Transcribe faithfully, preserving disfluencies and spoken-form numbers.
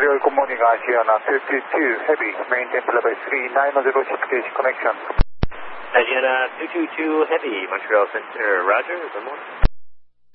Montreal, good morning, Asiana two two two Heavy, maintain level three nine zero six gauge connection. Asiana two two two Heavy, Montreal Center, roger, good morning.